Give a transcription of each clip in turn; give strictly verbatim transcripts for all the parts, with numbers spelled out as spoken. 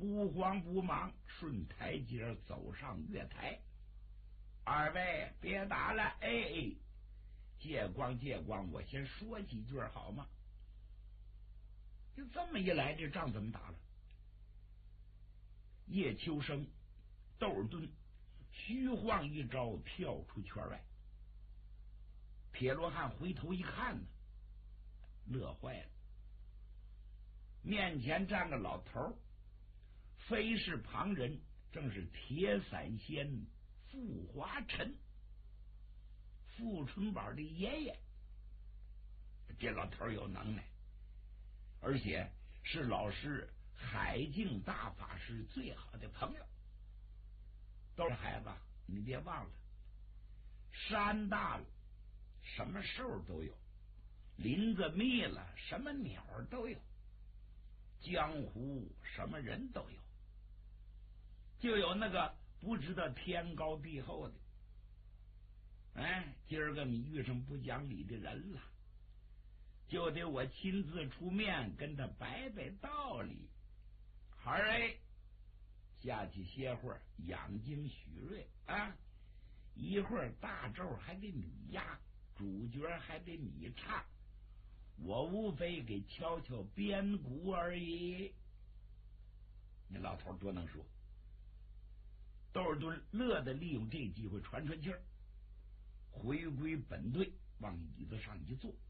不慌不忙，顺台阶走上月台。二位别打了，哎，借光借光，我先说几句好吗？就这么一来，这仗怎么打了？叶秋生、窦尔敦虚晃一招，跳出圈外。铁罗汉回头一看呢，乐坏了。面前站个老头，非是旁人，正是铁伞仙傅华臣，傅春宝的爷爷。这老头有能耐，而且是老师海静大法师最好的朋友。都是孩子，你别忘了，山大了什么兽都有，林子密了什么鸟都有，江湖什么人都有，就有那个不知道天高地厚的。哎，今儿个你遇上不讲理的人了，就得我亲自出面跟他摆摆道理。好哎，下去歇会儿，养精蓄锐啊！一会儿大咒还得你压，主角还得你唱，我无非给敲敲边鼓而已。那老头多能说。窦尔敦乐得利用这机会喘喘气儿，回归本队，往椅子上一坐。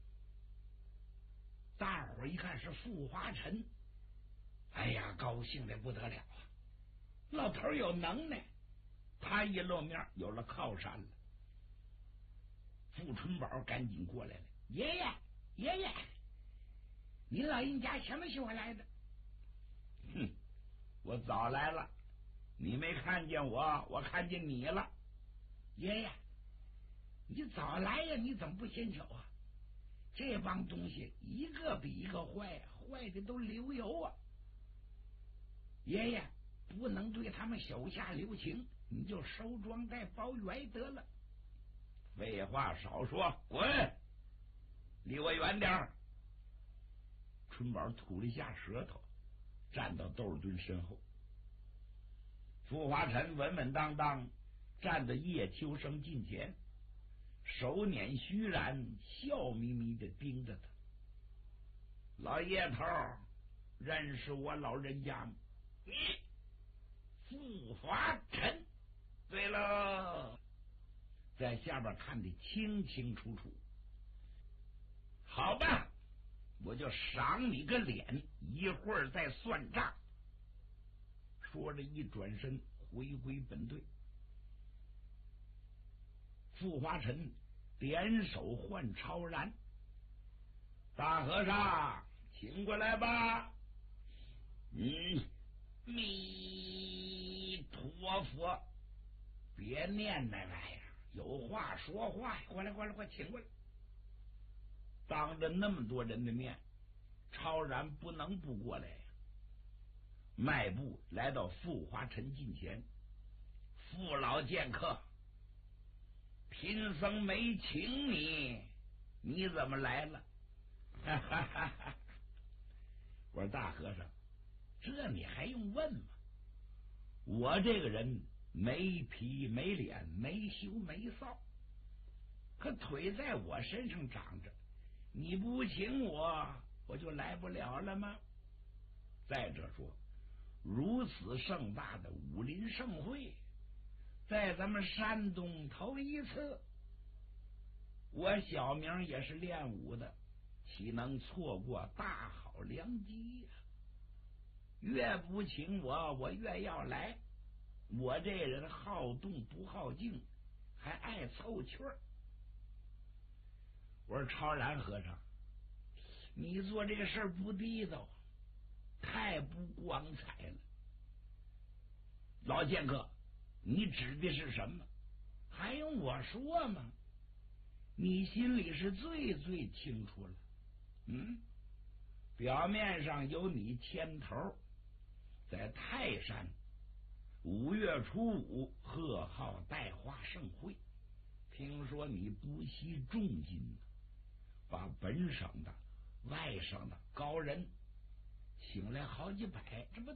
大伙儿一看是傅华臣，哎呀，高兴的不得了啊！老头有能耐，他一露面有了靠山了。傅春宝赶紧过来了，爷爷爷爷，你老人家什么时候来的？哼，我早来了，你没看见我，我看见你了。爷爷，你早来呀，你怎么不先走啊？这帮东西一个比一个坏，坏的都流油啊！爷爷不能对他们手下留情，你就收庄待包圆得了。废话少说，滚，离我远点儿。春宝吐了一下舌头，站到窦尔敦身后。傅华臣稳稳当当站在叶秋生近前，手捻虚髯，笑眯眯的盯着他。老叶头认识我老人家吗？你傅华臣，对了，在下边看得清清楚楚。好吧，我就赏你个脸，一会儿再算账。说着一转身回归本队。傅华臣点手唤超然，大和尚请过来吧。嗯，弥陀佛，别念那玩意儿，有话说话，过来过来，快请过来。当着那么多人的面，超然不能不过来呀。迈步来到傅华臣近前，傅老剑客，贫僧没请你，你怎么来了？哈哈哈哈！我说大和尚，这你还用问吗？我这个人没皮没脸，没羞没臊，可腿在我身上长着，你不请我，我就来不了了吗？再者说，如此盛大的武林盛会，在咱们山东头一次，我小名也是练武的，岂能错过大好良机呀、啊？越不请我，我越要来。我这人好动不好静，还爱凑趣儿。我说超然和尚，你做这个事儿不地道，太不光彩了。老剑客，你指的是什么？还用我说吗？你心里是最最清楚了。嗯，表面上有你牵头，在泰山五月初五贺号带花盛会，听说你不惜重金，把本省的外省的高人请来好几百，这不